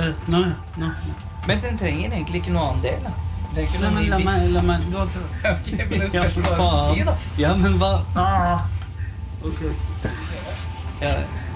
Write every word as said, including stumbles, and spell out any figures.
Uh, nå, nå. Men den trenger egentlig ikke noe annen del, da. Det er ikke Nei, noe men la ny meg, la meg, du har bit. Ok, men det spørs hva du faen. sier, da. Ja, men hva? Ah. Ok. Ja,